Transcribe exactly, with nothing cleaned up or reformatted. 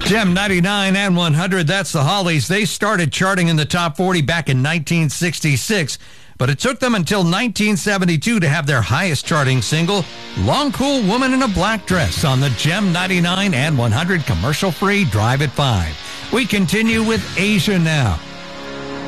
Gem ninety-nine and one hundred, that's the Hollies. They started charting in the top forty back in nineteen sixty-six, but it took them until nineteen seventy-two to have their highest charting single, Long Cool Woman in a Black Dress, on the Gem ninety-nine and one hundred commercial-free Drive at five. We continue with Asia now.